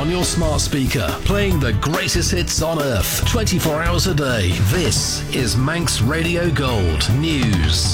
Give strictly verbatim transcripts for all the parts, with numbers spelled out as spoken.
on your smart speaker, playing the greatest hits on earth, twenty-four hours a day. This is Manx Radio Gold News.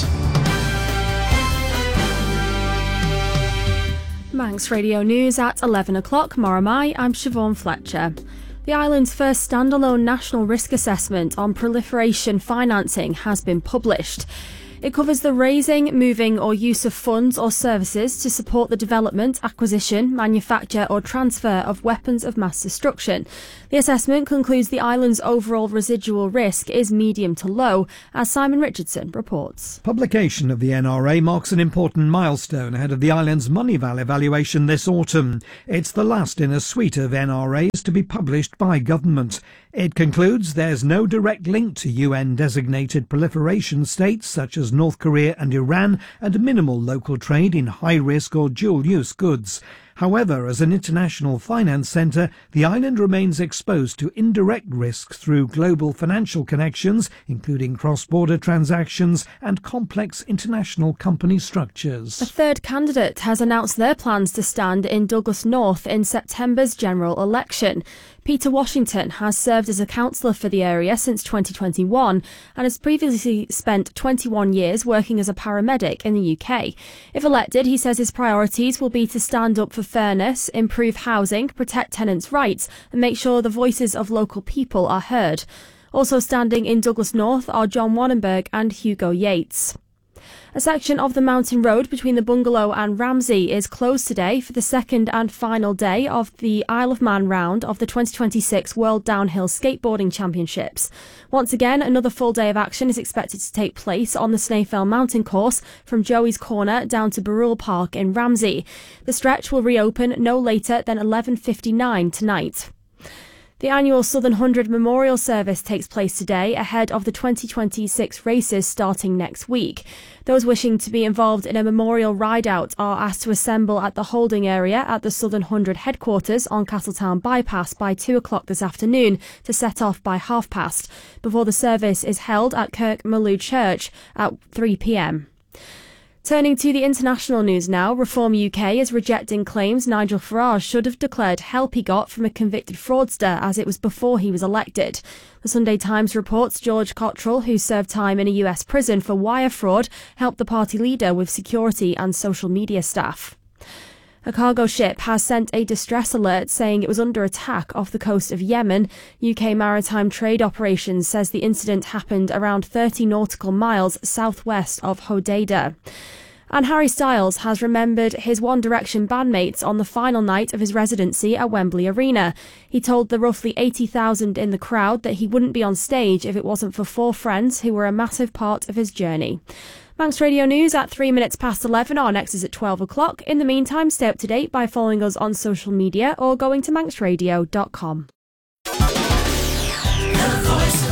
Manx Radio News at eleven o'clock. Moramai, I'm Siobhan Fletcher. The island's first standalone national risk assessment on proliferation financing has been published. It covers the raising, moving or use of funds or services to support the development, acquisition, manufacture or transfer of weapons of mass destruction. The assessment concludes the island's overall residual risk is medium to low, as Simon Richardson reports. Publication of the N R A marks an important milestone ahead of the island's Moneyval evaluation this autumn. It's the last in a suite of N R As to be published by government. It concludes there's no direct link to U N-designated proliferation states such as North Korea and Iran, and minimal local trade in high-risk or dual-use goods. However, as an international finance centre, the island remains exposed to indirect risks through global financial connections, including cross-border transactions and complex international company structures. A third candidate has announced their plans to stand in Douglas North in September's general election. Peter Washington has served as a councillor for the area since twenty twenty-one and has previously spent twenty-one years working as a paramedic in the U K. If elected, he says his priorities will be to stand up for fairness, improve housing, protect tenants' rights and make sure the voices of local people are heard. Also standing in Douglas North are John Wannenberg and Hugo Yates. A section of the mountain road between the Bungalow and Ramsey is closed today for the second and final day of the Isle of Man round of the twenty twenty-six World Downhill Skateboarding Championships. Once again, another full day of action is expected to take place on the Snaefell mountain course from Joey's Corner down to Barrule Park in Ramsey. The stretch will reopen no later than eleven fifty-nine tonight. The annual Southern Hundred Memorial Service takes place today ahead of the twenty twenty-six races starting next week. Those wishing to be involved in a memorial ride-out are asked to assemble at the holding area at the Southern Hundred headquarters on Castletown Bypass by two o'clock this afternoon to set off by half past, before the service is held at Kirk Maloo Church at three p.m. Turning to the international news now, Reform U K is rejecting claims Nigel Farage should have declared help he got from a convicted fraudster as it was before he was elected. The Sunday Times reports George Cottrell, who served time in a U S prison for wire fraud, helped the party leader with security and social media staff. A cargo ship has sent a distress alert saying it was under attack off the coast of Yemen. U K Maritime Trade Operations says the incident happened around thirty nautical miles southwest of Hodeidah. And Harry Styles has remembered his One Direction bandmates on the final night of his residency at Wembley Arena. He told the roughly eighty thousand in the crowd that he wouldn't be on stage if it wasn't for four friends who were a massive part of his journey. Manx Radio News at three minutes past eleven. Our next is at twelve o'clock. In the meantime, stay up to date by following us on social media or going to manx radio dot com. The voice